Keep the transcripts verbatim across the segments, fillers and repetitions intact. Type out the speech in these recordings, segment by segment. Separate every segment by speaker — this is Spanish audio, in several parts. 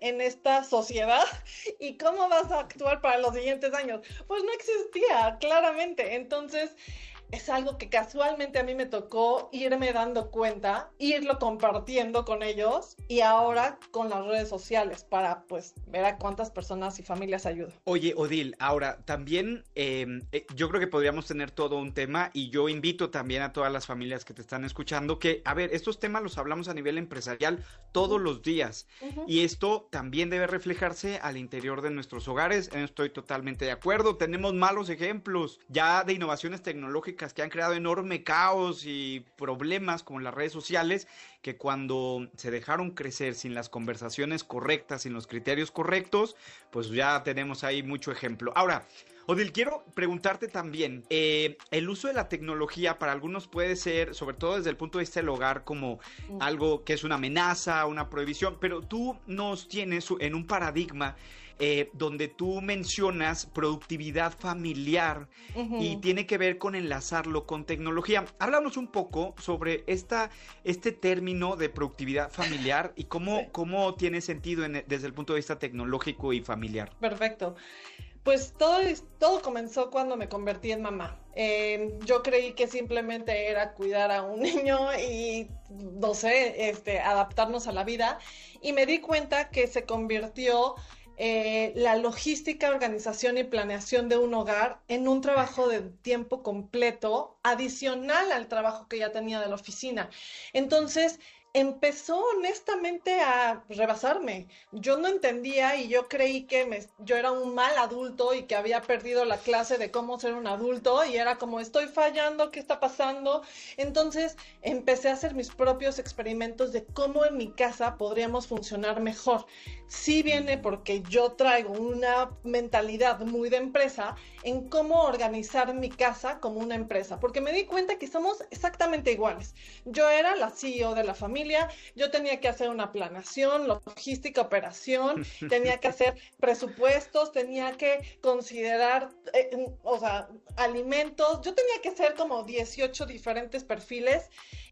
Speaker 1: en esta sociedad y cómo vas a actuar para los siguientes años. Pues no existía, claramente. Entonces, es algo que casualmente a mí me tocó irme dando cuenta, irlo compartiendo con ellos y ahora con las redes sociales para pues ver a cuántas personas y familias ayudo.
Speaker 2: Oye, Odil, ahora también eh, eh, yo creo que podríamos tener todo un tema y yo invito también a todas las familias que te están escuchando que, a ver, estos temas los hablamos a nivel empresarial todos uh-huh. los días uh-huh. y esto también debe reflejarse al interior de nuestros hogares. Estoy totalmente de acuerdo. Tenemos malos ejemplos ya de innovaciones tecnológicas que han creado enorme caos y problemas como las redes sociales, que cuando se dejaron crecer sin las conversaciones correctas, sin los criterios correctos, pues ya tenemos ahí mucho ejemplo. Ahora, Odil, quiero preguntarte también, eh, el uso de la tecnología para algunos puede ser, sobre todo desde el punto de vista del hogar, como mm. algo que es una amenaza, una prohibición, pero tú nos tienes en un paradigma eh, donde tú mencionas productividad familiar uh-huh. y tiene que ver con enlazarlo con tecnología. Háblanos un poco sobre esta, este término de productividad familiar y cómo, cómo tiene sentido en, desde el punto de vista tecnológico y familiar.
Speaker 1: Perfecto. Pues todo, todo comenzó cuando me convertí en mamá. Eh, yo creí que simplemente era cuidar a un niño y, no sé, este, adaptarnos a la vida. Y me di cuenta que se convirtió eh, la logística, organización y planeación de un hogar en un trabajo de tiempo completo, adicional al trabajo que ya tenía de la oficina. Entonces, empezó honestamente a rebasarme. Yo no entendía y yo creí que me, yo era un mal adulto y que había perdido la clase de cómo ser un adulto y era como estoy fallando, ¿qué está pasando? Entonces empecé a hacer mis propios experimentos de cómo en mi casa podríamos funcionar mejor. Sí viene porque yo traigo una mentalidad muy de empresa en cómo organizar mi casa como una empresa, porque me di cuenta que somos exactamente iguales. Yo era la C E O de la familia, yo tenía que hacer una planeación, logística, operación, tenía que hacer presupuestos, tenía que considerar, eh, o sea, alimentos, yo tenía que hacer como dieciocho diferentes perfiles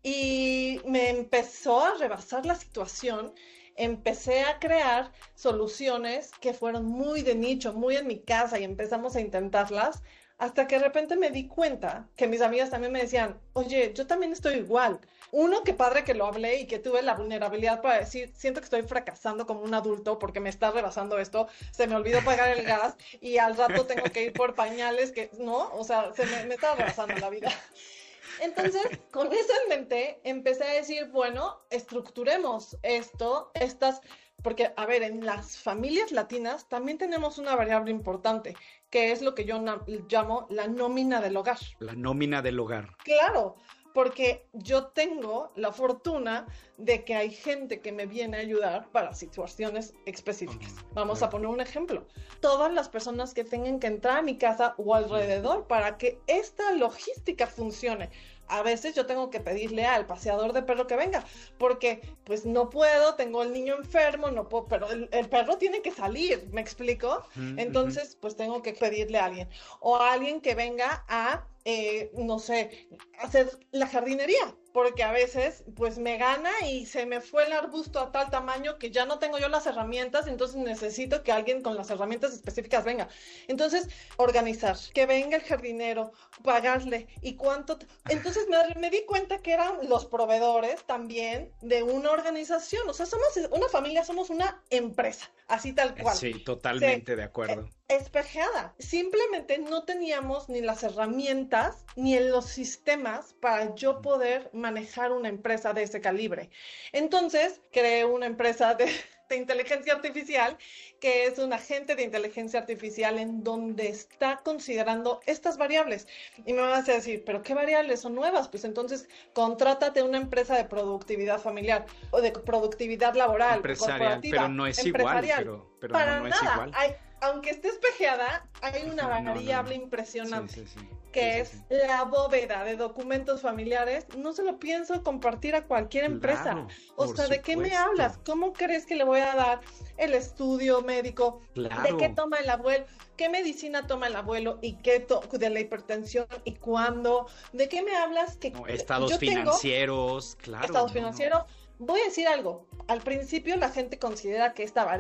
Speaker 1: y me empezó a rebasar la situación. Empecé a crear soluciones que fueron muy de nicho, muy en mi casa y empezamos a intentarlas hasta que de repente me di cuenta que mis amigas también me decían, oye, yo también estoy igual. Uno, qué padre que lo hablé y que tuve la vulnerabilidad para decir, siento que estoy fracasando como un adulto porque me está rebasando esto, se me olvidó pagar el gas y al rato tengo que ir por pañales, que no, o sea, se me, me está rebasando la vida. Entonces, con eso en mente, empecé a decir, bueno, estructuremos esto, estas, porque, a ver, en las familias latinas también tenemos una variable importante, que es lo que yo na- llamo la nómina del hogar.
Speaker 2: La nómina del hogar.
Speaker 1: Claro, porque yo tengo la fortuna de que hay gente que me viene a ayudar para situaciones específicas. Uh-huh. Vamos claro. a poner un ejemplo. Todas las personas que tengan que entrar a mi casa o alrededor para que esta logística funcione. A veces yo tengo que pedirle al paseador de perro que venga, porque pues no puedo, tengo el niño enfermo, no puedo, pero el, el perro tiene que salir, ¿me explico? Uh-huh. Entonces pues tengo que pedirle a alguien. O a alguien que venga a Eh, no sé, hacer la jardinería, porque a veces pues me gana y se me fue el arbusto a tal tamaño que ya no tengo yo las herramientas, entonces necesito que alguien con las herramientas específicas venga. Entonces, organizar, que venga el jardinero, pagarle y cuánto... T- entonces me, me di cuenta que eran los proveedores también de una organización, o sea, somos una familia, somos una empresa, así tal cual.
Speaker 2: Sí, totalmente sí, de acuerdo.
Speaker 1: Eh, Espejeada. Simplemente no teníamos ni las herramientas ni en los sistemas para yo poder manejar una empresa de ese calibre. Entonces, creé una empresa de, de inteligencia artificial, que es un agente de inteligencia artificial en donde está considerando estas variables. Y me vas a decir, ¿pero qué variables son nuevas? Pues entonces, contrátate una empresa de productividad familiar o de productividad laboral,
Speaker 2: empresarial,
Speaker 1: corporativa,
Speaker 2: pero no es igual. Pero, pero
Speaker 1: Para
Speaker 2: no, no
Speaker 1: nada.
Speaker 2: Es igual.
Speaker 1: Hay, aunque esté espejeada, hay una variable no, no, no. impresionante, sí, sí, sí. que sí, es sí, sí. la bóveda de documentos familiares. No se lo pienso compartir a cualquier empresa. Claro, o sea, ¿de supuesto. qué me hablas? ¿Cómo crees que le voy a dar el estudio médico? Claro. ¿De qué toma el abuelo? ¿Qué medicina toma el abuelo? ¿Y qué to- de la hipertensión? ¿Y cuándo? ¿De qué me hablas? Que
Speaker 2: no, estados financieros, claro.
Speaker 1: Estados
Speaker 2: no,
Speaker 1: financieros.
Speaker 2: No.
Speaker 1: Voy a decir algo. Al principio la gente considera que esta variable